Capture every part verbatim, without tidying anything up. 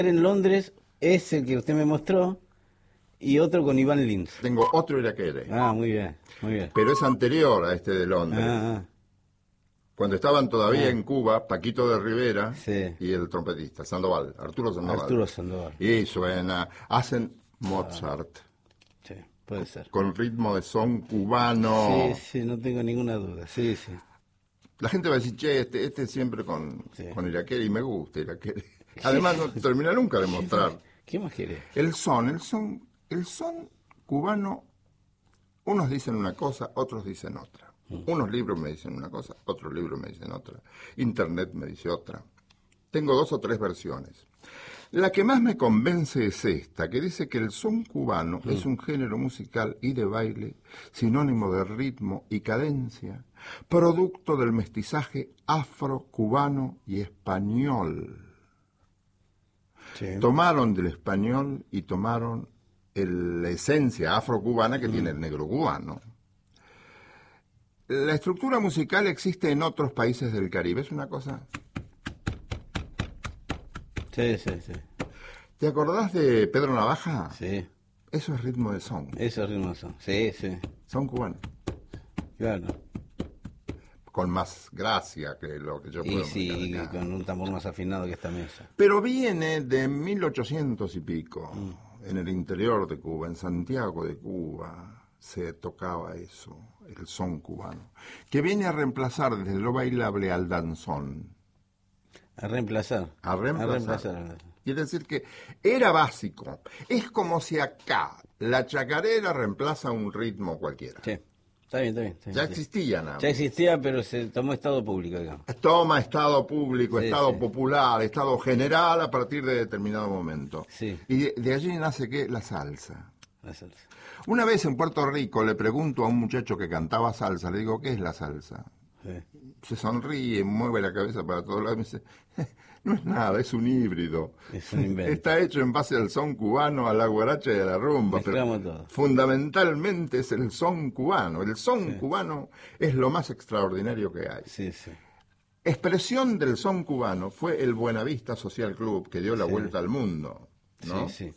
En Londres es el que usted me mostró y otro con Iván Lins. Tengo otro Irakere. Ah, muy bien, muy bien. Pero es anterior a este de Londres. Ah, ah. Cuando estaban todavía Ah. en Cuba, Paquito de Rivera Sí. y el trompetista, Sandoval, Arturo Sandoval. Arturo Sandoval. Y suena, hacen Mozart, Sí, puede ser. con ritmo de son cubano. Sí, sí, no tengo ninguna duda. Sí, sí. La gente va a decir, che, este, este siempre con, Sí. con Irakere, y me gusta Irakere. Además, no termina nunca de mostrar. ¿Qué más quiere? El son, el son, el son cubano, unos dicen una cosa, otros dicen otra. Unos libros me dicen una cosa, otros libros me dicen otra. Internet me dice otra. Tengo dos o tres versiones. La que más me convence es esta, que dice que el son cubano mm. es un género musical y de baile, sinónimo de ritmo y cadencia, producto del mestizaje afro-cubano y español. Sí. Tomaron del español y tomaron el, la esencia afro-cubana que mm. tiene el negro cubano. La estructura musical existe en otros países del Caribe, es una cosa... Sí, sí, sí. ¿Te acordás de Pedro Navaja? Sí. Eso es ritmo de son. Eso es ritmo de son, sí, sí. Son cubano. Claro. Con más gracia que lo que yo puedo Y sí, acá. Con un tambor más afinado que esta mesa. Pero viene de mil ochocientos y pico, mm. en el interior de Cuba, en Santiago de Cuba, se tocaba eso, el son cubano, que viene a reemplazar desde lo bailable al danzón. A reemplazar. A reemplazar. A reemplazar. Quiere decir que era básico. Es como si acá la chacarera reemplaza un ritmo cualquiera. Sí, está bien, está bien. Está bien ya sí. existía nada. Ya existía, pero se tomó estado público, digamos. Toma estado público, sí, estado sí. popular, estado general a partir de determinado momento. Sí. Y de, de allí nace, ¿qué? La salsa. La salsa. Una vez en Puerto Rico le pregunto a un muchacho que cantaba salsa, le digo, ¿qué es la salsa? Sí. Se sonríe, mueve la cabeza para todos lados y me dice, no es nada, es un híbrido. Es un invento. Está hecho en base al son cubano, a la guaracha y a la rumba. Mezclamos pero todo. Fundamentalmente es el son cubano. El son sí. cubano es lo más extraordinario que hay. Sí, sí. Expresión del son cubano fue el Buenavista Social Club, que dio la sí. vuelta al mundo, ¿no? Sí, sí.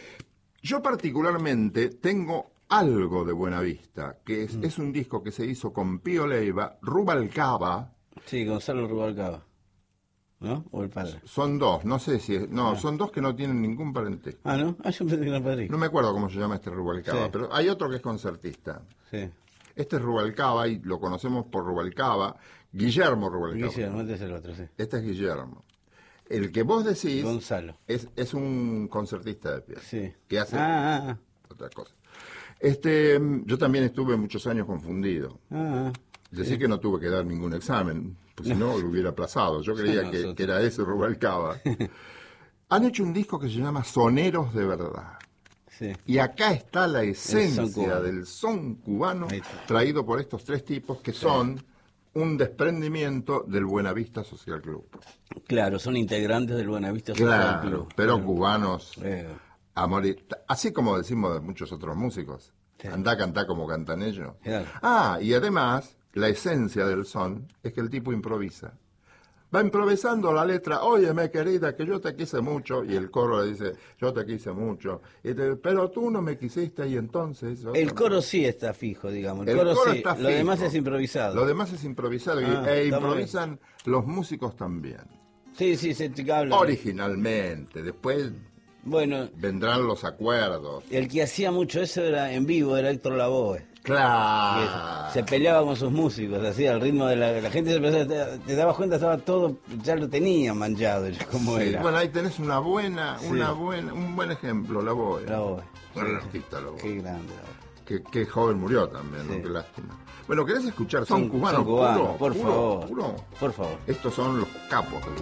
Yo particularmente tengo algo de Buenavista, que es, mm. es un disco que se hizo con Pío Leiva, Rubalcaba. Sí, Gonzalo Rubalcaba, ¿no? ¿O el padre? Son dos, no sé si es, no, ah. son dos que no tienen ningún parentesco. Ah, ¿no? Ah, yo pensé que era el padre. No me acuerdo cómo se llama este Rubalcaba, sí. pero hay otro que es concertista. Sí. Este es Rubalcaba y lo conocemos por Rubalcaba, Guillermo Rubalcaba. Guillermo, este es el otro, sí. Este es Guillermo. El que vos decís Gonzalo. Es, es un concertista de piano. Sí. Que hace ah, ah, ah. otra cosa. Este, yo también estuve muchos años confundido. Ah, Decí sí. que no tuve que dar ningún examen, pues si no lo hubiera aplazado. Yo creía que, que era ese Rubalcaba. Han hecho un disco que se llama Soneros de Verdad. Sí. Y acá está la esencia son del son cubano traído por estos tres tipos que sí. son un desprendimiento del Buenavista Social Club. Claro, son integrantes del Buenavista Social claro, Club. Pero claro. cubanos Eh. a morir. Así como decimos de muchos otros músicos. Sí. Andá a cantar como cantan ellos. Claro. Ah, y además, la esencia del son es que el tipo improvisa. Va improvisando la letra, óyeme querida, que yo te quise mucho, y el coro le dice, yo te quise mucho, y te, pero tú no me quisiste, y entonces... El coro sí está fijo, digamos, el, el coro, coro sí, está lo fijo. demás es improvisado. Lo demás es improvisado, ah, e improvisan los músicos también. Sí, sí, se te habla. Originalmente, después... Bueno, vendrán los acuerdos. El que hacía mucho eso era en vivo, era Héctor Lavoe. Claro. Se peleaba con sus músicos, hacía el ritmo de la, la gente, se pensaba, te, te dabas cuenta, estaba todo, ya lo tenía manchado, como sí, era. Bueno, ahí tenés una buena, sí. una buena, un buen ejemplo, Lavoe. Lavoe. Gran sí, artista, Lavoe. Qué grande, Lavoe. Qué, qué joven murió también, sí. ¿no? Qué lástima. Bueno, ¿querés escuchar? Son, son cubanos, son cubanos puro, por puro, favor. Puro? Por favor. Estos son los capos.